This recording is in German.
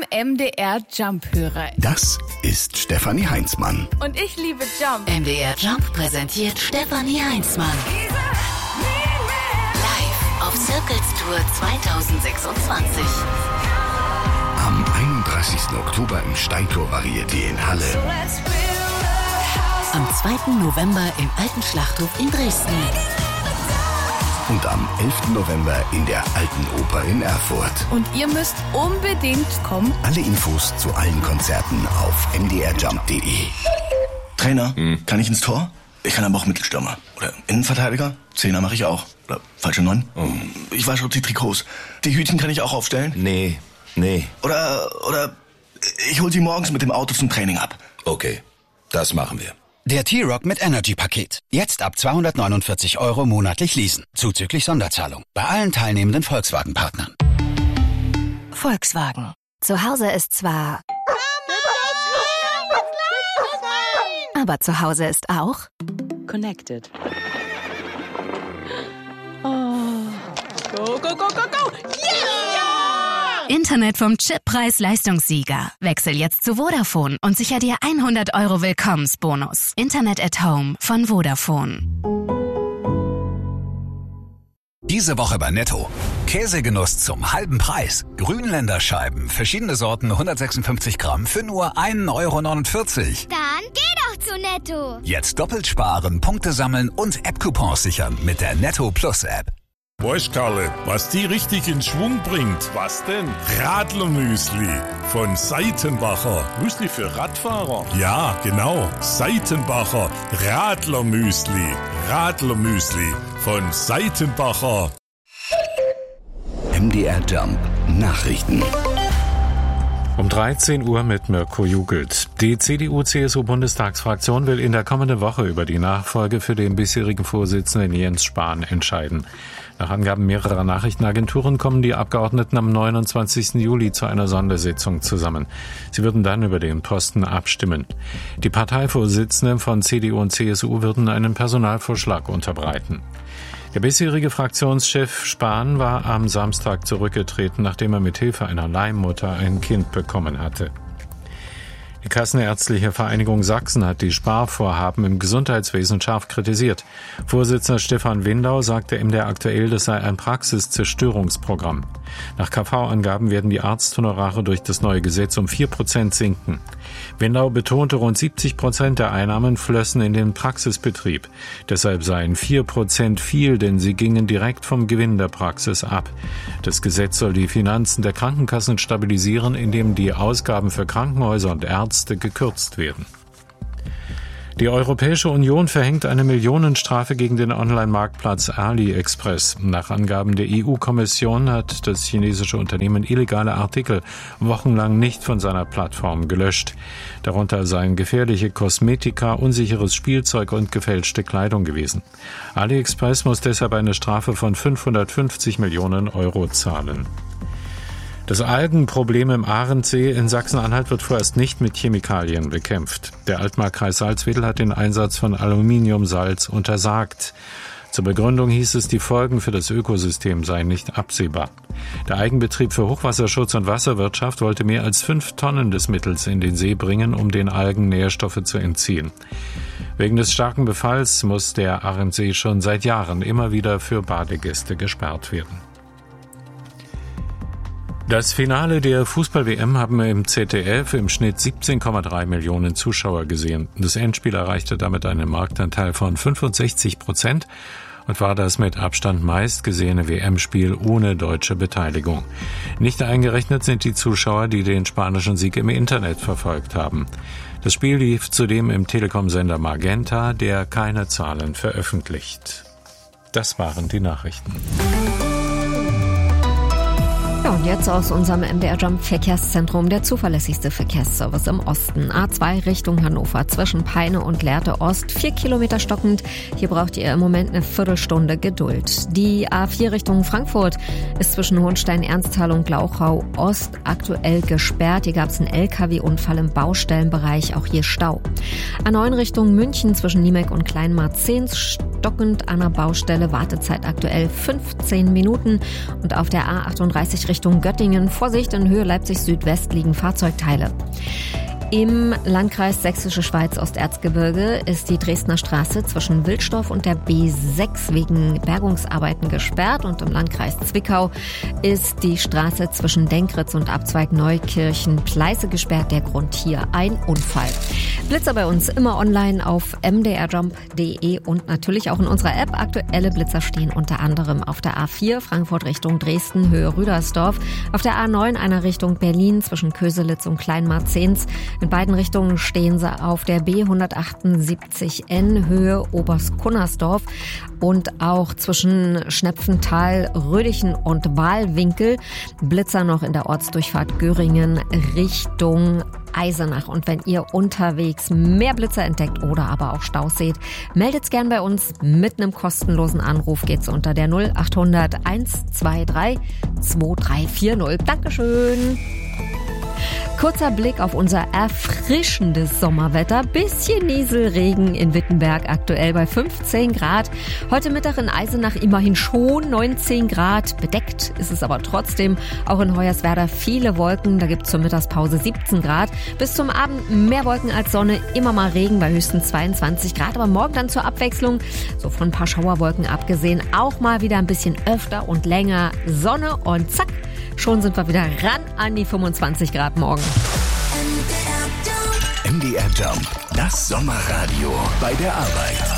MDR Jump höre. Das ist Stefanie Heinzmann. Und ich liebe Jump. MDR Jump präsentiert Stefanie Heinzmann. Live auf Circles Tour 2026. Am 31. Oktober im Steintor Varieté in Halle. Am 2. November im Alten Schlachthof in Dresden. Und am 11. November in der Alten Oper in Erfurt. Und ihr müsst unbedingt kommen. Alle Infos zu allen Konzerten auf mdrjump.de. Trainer, kann ich ins Tor? Ich kann aber auch Mittelstürmer. Oder Innenverteidiger? Zehner mache ich auch. Oder falsche 9? Ich wasche die Trikots. Die Hütchen kann ich auch aufstellen? Nee. Oder ich hol sie morgens mit dem Auto zum Training ab. Okay, das machen wir. Der T-Rock mit Energy-Paket. Jetzt ab 249 € monatlich leasen. Zuzüglich Sonderzahlung. Bei allen teilnehmenden Volkswagen-Partnern. Volkswagen. Zu Hause ist zwar... Aber zu Hause ist auch... Connected. Oh. Go, go, go, go, go! Yeah! Internet vom Chip-Preis-Leistungssieger. Wechsel jetzt zu Vodafone und sicher dir 100 € Willkommensbonus. Internet at Home von Vodafone. Diese Woche bei Netto. Käsegenuss zum halben Preis. Grünländerscheiben, verschiedene Sorten, 156 Gramm für nur 1,49 €. Dann geh doch zu Netto. Jetzt doppelt sparen, Punkte sammeln und App-Coupons sichern mit der Netto Plus App. Weißt Karle, was die richtig in Schwung bringt? Was denn? Radlermüsli von Seitenbacher. Müsli für Radfahrer? Ja, genau. Seitenbacher Radlermüsli. Radlermüsli von Seitenbacher. MDR Jump Nachrichten. Um 13 Uhr mit Mirko Jugelt. Die CDU-CSU-Bundestagsfraktion will in der kommenden Woche über die Nachfolge für den bisherigen Vorsitzenden Jens Spahn entscheiden. Nach Angaben mehrerer Nachrichtenagenturen kommen die Abgeordneten am 29. Juli zu einer Sondersitzung zusammen. Sie würden dann über den Posten abstimmen. Die Parteivorsitzenden von CDU und CSU würden einen Personalvorschlag unterbreiten. Der bisherige Fraktionschef Spahn war am Samstag zurückgetreten, nachdem er mit Hilfe einer Leihmutter ein Kind bekommen hatte. Die Kassenärztliche Vereinigung Sachsen hat die Sparvorhaben im Gesundheitswesen scharf kritisiert. Vorsitzender Stefan Windau sagte MDR aktuell, das sei ein Praxiszerstörungsprogramm. Nach KV-Angaben werden die Arzthonorare durch das neue Gesetz um 4% sinken. Windau betonte, rund 70% der Einnahmen flössen in den Praxisbetrieb. Deshalb seien 4% viel, denn sie gingen direkt vom Gewinn der Praxis ab. Das Gesetz soll die Finanzen der Krankenkassen stabilisieren, indem die Ausgaben für Krankenhäuser und Ärzte gekürzt werden. Die Europäische Union verhängt eine Millionenstrafe gegen den Online-Marktplatz AliExpress. Nach Angaben der EU-Kommission hat das chinesische Unternehmen illegale Artikel wochenlang nicht von seiner Plattform gelöscht. Darunter seien gefährliche Kosmetika, unsicheres Spielzeug und gefälschte Kleidung gewesen. AliExpress muss deshalb eine Strafe von 550 Millionen € zahlen. Das Algenproblem im Ahrensee in Sachsen-Anhalt wird vorerst nicht mit Chemikalien bekämpft. Der Altmark-Kreis Salzwedel hat den Einsatz von Aluminiumsalz untersagt. Zur Begründung hieß es, die Folgen für das Ökosystem seien nicht absehbar. Der Eigenbetrieb für Hochwasserschutz und Wasserwirtschaft wollte mehr als 5 Tonnen des Mittels in den See bringen, um den Algen Nährstoffe zu entziehen. Wegen des starken Befalls muss der Ahrensee schon seit Jahren immer wieder für Badegäste gesperrt werden. Das Finale der Fußball-WM haben im ZDF im Schnitt 17,3 Millionen Zuschauer gesehen. Das Endspiel erreichte damit einen Marktanteil von 65% und war das mit Abstand meistgesehene WM-Spiel ohne deutsche Beteiligung. Nicht eingerechnet sind die Zuschauer, die den spanischen Sieg im Internet verfolgt haben. Das Spiel lief zudem im Telekom-Sender Magenta, der keine Zahlen veröffentlicht. Das waren die Nachrichten. Ja, und jetzt aus unserem MDR Jump Verkehrszentrum der zuverlässigste Verkehrsservice im Osten. A2 Richtung Hannover zwischen Peine und Lehrte Ost, 4 Kilometer stockend. Hier braucht ihr im Moment eine Viertelstunde Geduld. Die A4 Richtung Frankfurt ist zwischen Hohenstein-Ernsthal und Glauchau Ost aktuell gesperrt. Hier gab es einen LKW-Unfall im Baustellenbereich, auch hier Stau. A9 Richtung München zwischen Niemek und Kleinmarzahn stockend an der Baustelle. Wartezeit aktuell 15 Minuten. Und auf der A38 Richtung Göttingen, Vorsicht, in Höhe Leipzig Südwest liegen Fahrzeugteile. Im Landkreis Sächsische Schweiz Osterzgebirge ist die Dresdner Straße zwischen Wilsdorf und der B6 wegen Bergungsarbeiten gesperrt. Und im Landkreis Zwickau ist die Straße zwischen Denkritz und Abzweig Neukirchen-Pleiße gesperrt. Der Grund hier ein Unfall. Blitzer bei uns immer online auf mdrjump.de und natürlich auch in unserer App. Aktuelle Blitzer stehen unter anderem auf der A4 Frankfurt Richtung Dresden, Höhe Rüdersdorf, auf der A9 einer Richtung Berlin zwischen Köselitz und Kleinmarzens. In beiden Richtungen stehen sie auf der B178N Höhe Oberstkunnersdorf und auch zwischen Schnepfenthal, Rödichen und Wahlwinkel. Blitzer noch in der Ortsdurchfahrt Göringen Richtung Eisenach. Und wenn ihr unterwegs mehr Blitzer entdeckt oder aber auch Staus seht, meldet's gern bei uns. Mit einem kostenlosen Anruf geht's unter der 0800 123 2340. Dankeschön. Kurzer Blick auf unser erfrischendes Sommerwetter. Bisschen Nieselregen in Wittenberg, aktuell bei 15 Grad. Heute Mittag in Eisenach immerhin schon 19 Grad. Bedeckt ist es aber trotzdem. Auch in Hoyerswerda viele Wolken. Da gibt's zur Mittagspause 17 Grad. Bis zum Abend mehr Wolken als Sonne. Immer mal Regen bei höchstens 22 Grad. Aber morgen dann zur Abwechslung, so von ein paar Schauerwolken abgesehen, auch mal wieder ein bisschen öfter und länger Sonne. Und zack, schon sind wir wieder ran an die 25 Grad morgen. MDR Jump, das Sommerradio bei der Arbeit.